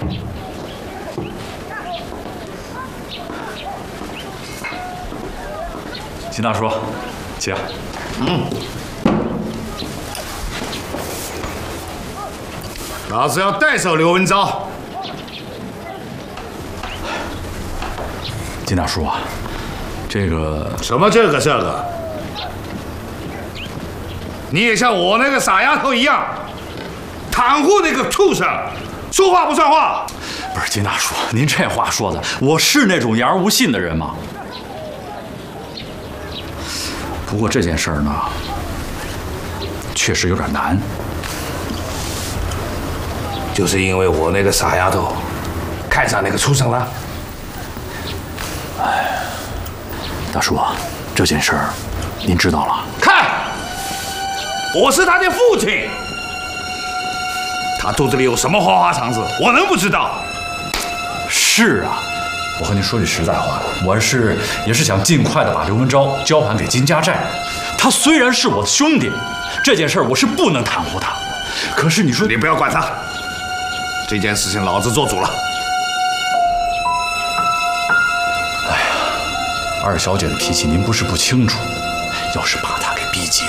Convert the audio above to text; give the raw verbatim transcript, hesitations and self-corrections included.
金大叔，请。嗯。 老子要带走刘文昭。 金大叔啊，这个什么这个这个？你也像我那个傻丫头一样，袒护那个畜生，说话不算话。 不是金大叔，您这话说的，我是那种言而无信的人吗？不过这件事儿呢，确实有点难。 就是因为我那个傻丫头看上那个畜生了。 哎，大叔啊，这件事儿您知道了？ 看，我是他的父亲，他肚子里有什么花花肠子，我能不知道？ 是啊，我和您说句实在话，我是也是想尽快的把刘文昭交还给金家寨。他虽然是我的兄弟，这件事儿我是不能袒护他。可是你说， 你不要管他，这件事情老子做主了。 哎呀，二小姐的脾气您不是不清楚，要是把她